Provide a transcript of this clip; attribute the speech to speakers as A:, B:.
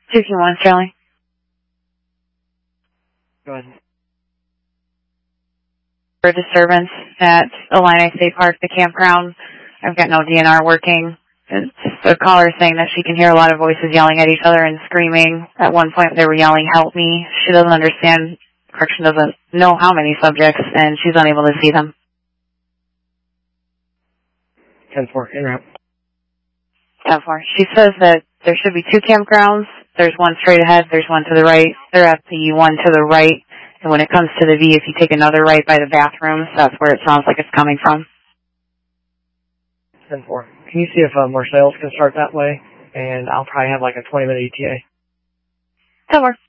A: 221 Sterling.
B: Go ahead.
A: For disturbance at Illini State Park, the campground. I've got no DNR working. It's a caller saying that she can hear a lot of voices yelling at each other and screaming. At one point they were yelling, "Help me." She doesn't understand, correction, doesn't know how many subjects, and she's unable to see them.
B: 10-4, interrupt.
A: 10-4. She says that there should be two campgrounds. There's one straight ahead, there's one to the right. They're at the one to the right, and when it comes to the V, if you take another right by the bathrooms, that's where it sounds like it's coming from.
B: 10-4. Can you see if more sales can start that way? And I'll probably have like a 20-minute ETA.
A: 10-4.